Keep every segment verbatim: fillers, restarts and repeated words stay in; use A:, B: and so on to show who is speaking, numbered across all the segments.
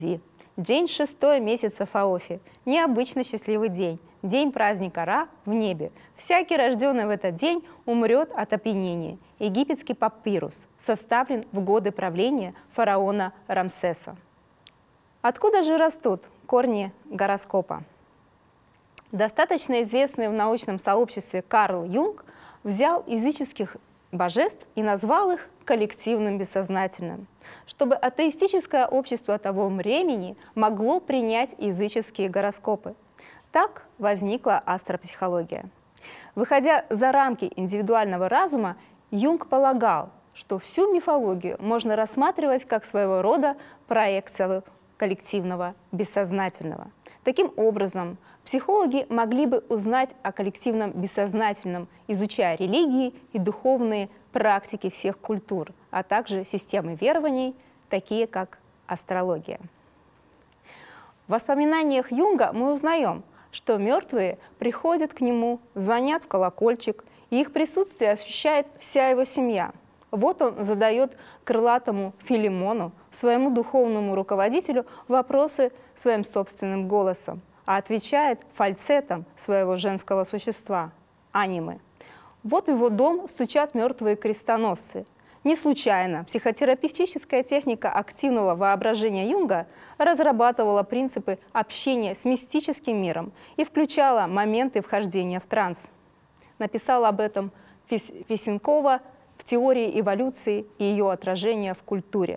A: День шестой месяца Фаофи. Необычно счастливый день. День праздника Ра в небе. Всякий, рожденный в этот день, умрет от опьянения. Египетский папирус составлен в годы правления фараона Рамсеса. Откуда же растут корни гороскопа? Достаточно известный в научном сообществе Карл Юнг взял языческих божеств и назвал их коллективным бессознательным, чтобы атеистическое общество того времени могло принять языческие гороскопы. Так возникла астропсихология. Выходя за рамки индивидуального разума, Юнг полагал, что всю мифологию можно рассматривать как своего рода проекцию коллективного бессознательного. Таким образом, психологи могли бы узнать о коллективном бессознательном, изучая религии и духовные практики всех культур, а также системы верований, такие как астрология. В воспоминаниях Юнга мы узнаем, что мертвые приходят к нему, звонят в колокольчик, и их присутствие ощущает вся его семья. Вот он задает крылатому Филимону, своему духовному руководителю, вопросы своим собственным голосом, а отвечает фальцетом своего женского существа – анимы. Вот в его дом стучат мертвые крестоносцы. Не случайно психотерапевтическая техника активного воображения Юнга разрабатывала принципы общения с мистическим миром и включала моменты вхождения в транс. Написала об этом Фесенкова в теории эволюции и ее отражения в культуре.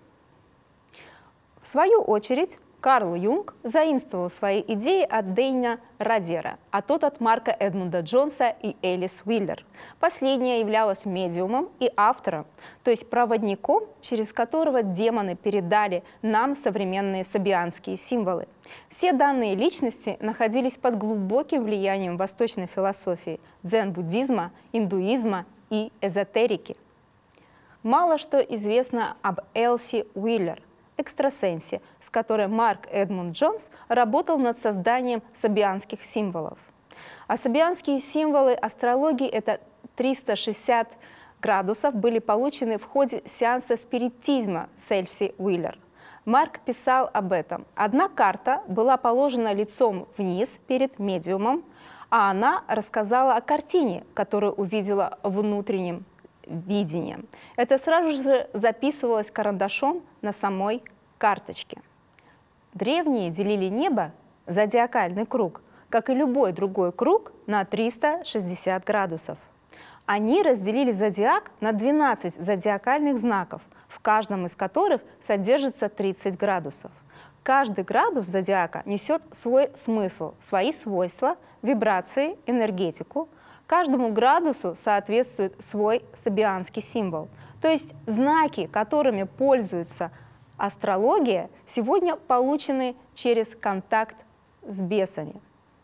A: В свою очередь, Карл Юнг заимствовал свои идеи от Дейна Радера, а тот от Марка Эдмунда Джонса и Элис Уиллер. Последняя являлась медиумом и автором, то есть проводником, через которого демоны передали нам современные сабианские символы. Все данные личности находились под глубоким влиянием восточной философии, дзен-буддизма, индуизма и эзотерики. Мало что известно об Элси Уиллер, экстрасенсе, с которой Марк Эдмунд Джонс работал над созданием сабианских символов. А сабианские символы астрологии – это триста шестьдесят градусов, были получены в ходе сеанса спиритизма с Элси Уиллер. Марк писал об этом. Одна карта была положена лицом вниз перед медиумом, а она рассказала о картине, которую увидела внутренним видением. Это сразу же записывалось карандашом на самой карточке. Древние делили небо, зодиакальный круг, как и любой другой круг, на триста шестьдесят градусов. Они разделили зодиак на двенадцать зодиакальных знаков, в каждом из которых содержится тридцать градусов. Каждый градус зодиака несет свой смысл, свои свойства, вибрации, энергетику. Каждому градусу соответствует свой сабианский символ. То есть знаки, которыми пользуется астрология, сегодня получены через контакт с бесами.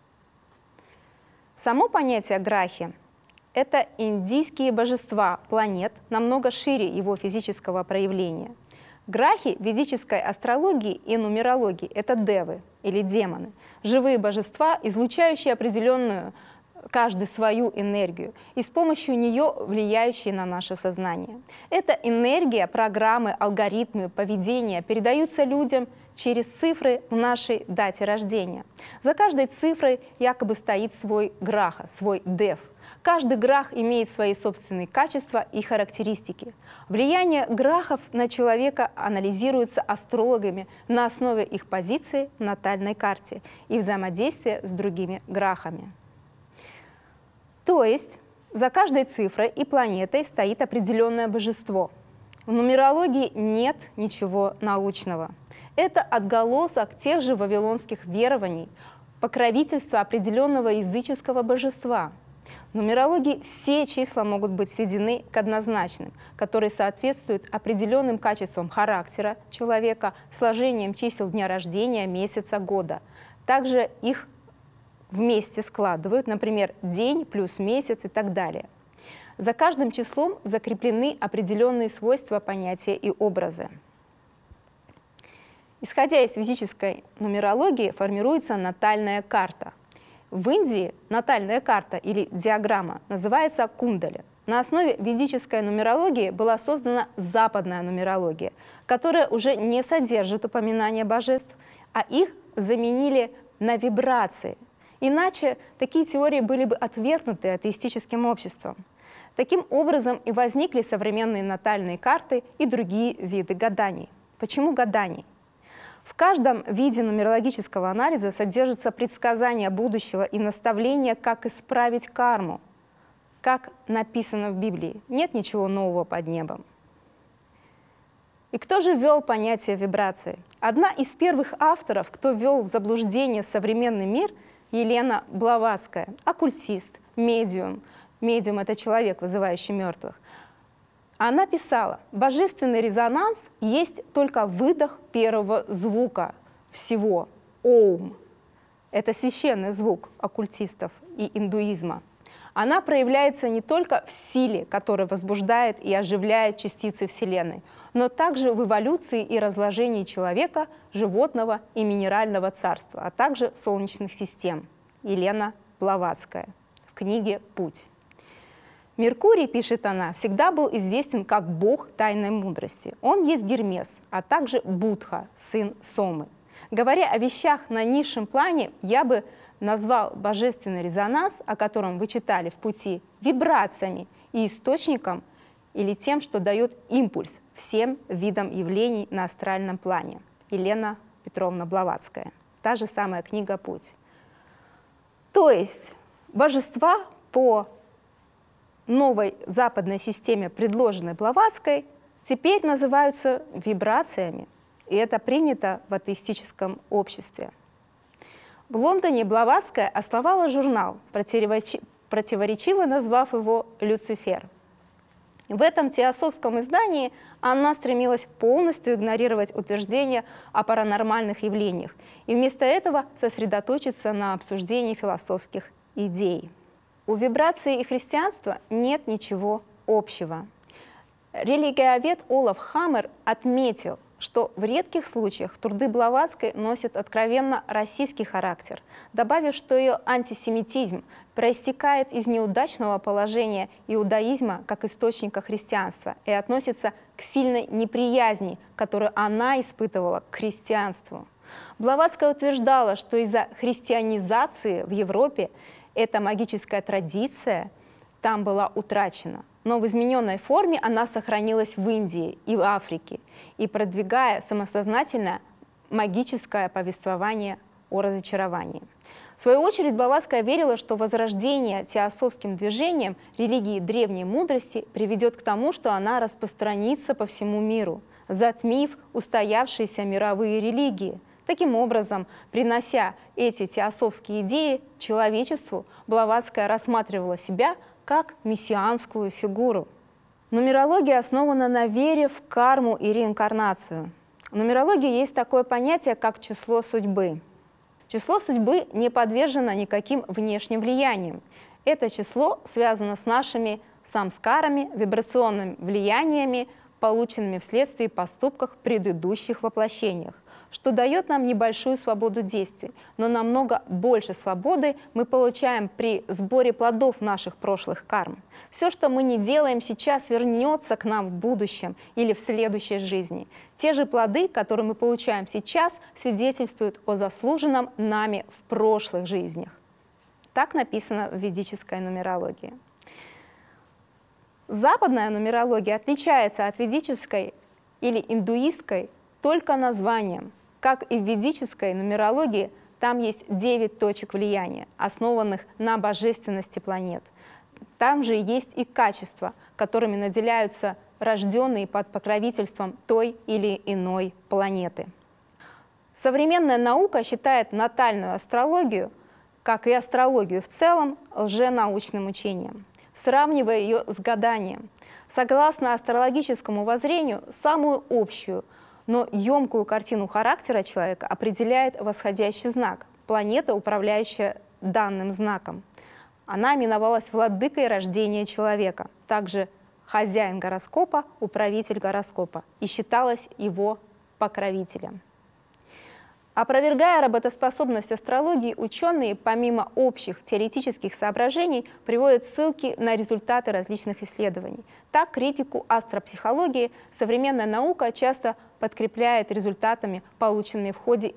A: Само понятие грахи – это индийские божества планет, намного шире его физического проявления. Грахи в ведической астрологии и нумерологии – это девы или демоны, живые божества, излучающие определенную каждый свою энергию и с помощью нее влияющие на наше сознание. Эта энергия, программы, алгоритмы, поведения передаются людям через цифры в нашей дате рождения. За каждой цифрой якобы стоит свой граха, свой дев. Каждый грах имеет свои собственные качества и характеристики. Влияние грахов на человека анализируется астрологами на основе их позиции в натальной карте и взаимодействия с другими грахами. То есть за каждой цифрой и планетой стоит определенное божество. В нумерологии нет ничего научного. Это отголосок тех же вавилонских верований, покровительства определенного языческого божества. В нумерологии все числа могут быть сведены к однозначным, которые соответствуют определенным качествам характера человека, сложением чисел дня рождения, месяца, года. Также их вместе складывают, например, день плюс месяц и так далее. За каждым числом закреплены определенные свойства, понятия и образы. Исходя из физической нумерологии формируется натальная карта. В Индии натальная карта или диаграмма называется кундали. На основе ведической нумерологии была создана западная нумерология, которая уже не содержит упоминания божеств, а их заменили на вибрации. Иначе такие теории были бы отвергнуты атеистическим обществом. Таким образом и возникли современные натальные карты и другие виды гаданий. Почему гаданий? В каждом виде нумерологического анализа содержится предсказание будущего и наставление, как исправить карму. Как написано в Библии, нет ничего нового под небом. И кто же ввел понятие вибрации? Одна из первых авторов, кто ввел в заблуждение современный мир, Елена Блаватская, оккультист, медиум. Медиум – это человек, вызывающий мертвых. Она писала: божественный резонанс есть только выдох первого звука всего – оум. Это священный звук оккультистов и индуизма. Она проявляется не только в силе, которая возбуждает и оживляет частицы Вселенной, но также в эволюции и разложении человека, животного и минерального царства, а также солнечных систем. Елена Блаватская в книге «Путь». Меркурий, пишет она, всегда был известен как бог тайной мудрости. Он есть Гермес, а также Будха, сын Сомы. Говоря о вещах на низшем плане, я бы назвал божественный резонанс, о котором вы читали в «Пути», вибрациями и источником или тем, что дает импульс всем видам явлений на астральном плане. Елена Петровна Блаватская. Та же самая книга «Путь». То есть божества по новой западной системе, предложенной Блаватской, теперь называются вибрациями, и это принято в атеистическом обществе. В Лондоне Блаватская основала журнал, противоречиво назвав его «Люцифер». В этом теософском издании она стремилась полностью игнорировать утверждения о паранормальных явлениях и вместо этого сосредоточиться на обсуждении философских идей. У вибрации и христианства нет ничего общего. Религиовед Олаф Хаммер отметил, что в редких случаях труды Блаватской носят откровенно российский характер, добавив, что ее антисемитизм проистекает из неудачного положения иудаизма как источника христианства и относится к сильной неприязни, которую она испытывала к христианству. Блаватская утверждала, что из-за христианизации в Европе эта магическая традиция там была утрачена. Но в измененной форме она сохранилась в Индии и в Африке, и продвигая самосознательное магическое повествование о разочаровании. В свою очередь Блаватская верила, что возрождение теософским движением религии древней мудрости приведет к тому, что она распространится по всему миру, затмив устоявшиеся мировые религии. Таким образом, принося эти теософские идеи человечеству, Блаватская рассматривала себя как мессианскую фигуру. Нумерология основана на вере в карму и реинкарнацию. В нумерологии есть такое понятие, как число судьбы. Число судьбы не подвержено никаким внешним влияниям. Это число связано с нашими самскарами, вибрационными влияниями, полученными вследствие поступков в предыдущих воплощениях, что дает нам небольшую свободу действий, но намного больше свободы мы получаем при сборе плодов наших прошлых карм. Все, что мы не делаем сейчас, вернется к нам в будущем или в следующей жизни. Те же плоды, которые мы получаем сейчас, свидетельствуют о заслуженном нами в прошлых жизнях. Так написано в ведической нумерологии. Западная нумерология отличается от ведической или индуистской только названием. Как и в ведической нумерологии, там есть девять точек влияния, основанных на божественности планет. Там же есть и качества, которыми наделяются рожденные под покровительством той или иной планеты. Современная наука считает натальную астрологию, как и астрологию в целом, лженаучным учением, сравнивая ее с гаданием. Согласно астрологическому воззрению, самую общую, но емкую картину характера человека определяет восходящий знак, планета, управляющая данным знаком. Она именовалась владыкой рождения человека, также хозяин гороскопа, управитель гороскопа, и считалась его покровителем. Опровергая работоспособность астрологии, ученые, помимо общих теоретических соображений, приводят ссылки на результаты различных исследований. Так, критику астропсихологии современная наука часто подкрепляет результатами, полученными в ходе